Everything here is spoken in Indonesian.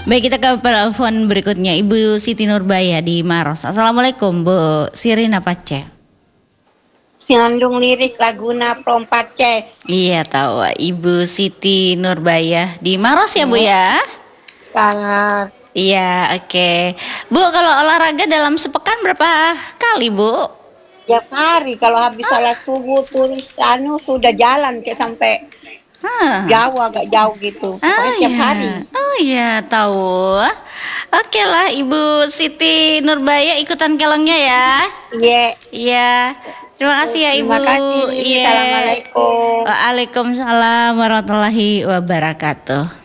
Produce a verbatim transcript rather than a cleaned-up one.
Baik, kita ke telepon berikutnya, Ibu Siti Nurbaya di Maros. Assalamualaikum, Bu Sirin apa C? Sinandung lirik laguna Prompat Ces. Iya tahu, Ibu Siti Nurbaya di Maros ya, Bu ya? Sangat. Iya, oke. Okay. Bu, kalau olahraga dalam sepekan berapa kali, Bu? Tiap hari kalau habis ah. sholat subuh terus anu sudah jalan kayak sampai Ah. jauh agak jauh gitu. Ah, tiap iya. hari. Oh iya, tahu. Oke lah, Ibu Siti Nurbaya ikutan kelongnya ya. Iya. Yeah. Iya. Terima kasih ya Ibu. Terima kasih. Yeah. Assalamualaikum. Waalaikumsalam warahmatullahi wabarakatuh.